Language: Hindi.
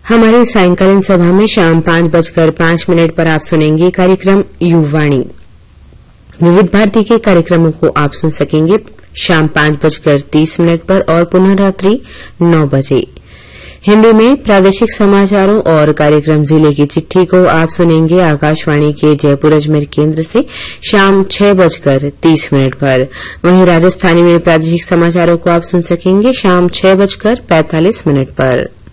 हमारी सायंकालीन सभा में शाम 5:05 पर आप सुनेंगे कार्यक्रम युवाणी। विविध भारती के कार्यक्रमों को आप सुन सकेंगे शाम 5:30 पर और पुनः रात्रि 9 बजे। हिंदी में प्रादेशिक समाचारों और कार्यक्रम जिले की चिट्ठी को आप सुनेंगे आकाशवाणी के जयपुर अजमेर केंद्र से शाम 6:30 पर। वहीं राजस्थानी में प्रादेशिक समाचारों को आप सुन सकेंगे शाम 6:45 पर।